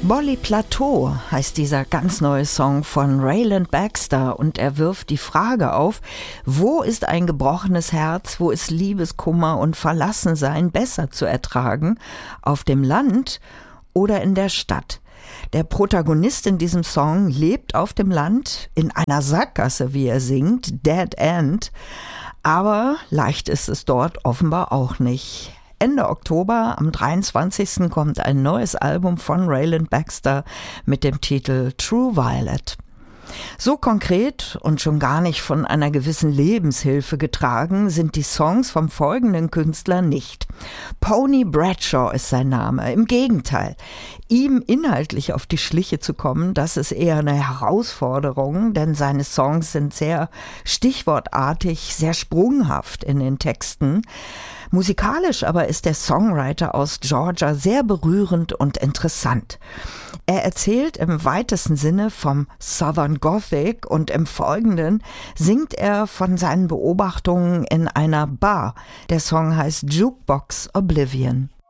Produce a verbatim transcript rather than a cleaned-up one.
Bolly Plateau heißt dieser ganz neue Song von Rayland Baxter und er wirft die Frage auf, wo ist ein gebrochenes Herz, wo ist Liebeskummer und Verlassensein besser zu ertragen, auf dem Land oder in der Stadt? Der Protagonist in diesem Song lebt auf dem Land, in einer Sackgasse, wie er singt, Dead End, aber leicht ist es dort offenbar auch nicht. Ende Oktober, am dreiundzwanzigsten kommt ein neues Album von Rayland Baxter mit dem Titel True Violet. So konkret und schon gar nicht von einer gewissen Lebenshilfe getragen sind die Songs vom folgenden Künstler nicht. Pony Bradshaw ist sein Name. Im Gegenteil, ihm inhaltlich auf die Schliche zu kommen, das ist eher eine Herausforderung, denn seine Songs sind sehr stichwortartig, sehr sprunghaft in den Texten. Musikalisch aber ist der Songwriter aus Georgia sehr berührend und interessant. Er erzählt im weitesten Sinne vom Southern Gothic und im Folgenden singt er von seinen Beobachtungen in einer Bar. Der Song heißt Jukebox Oblivion.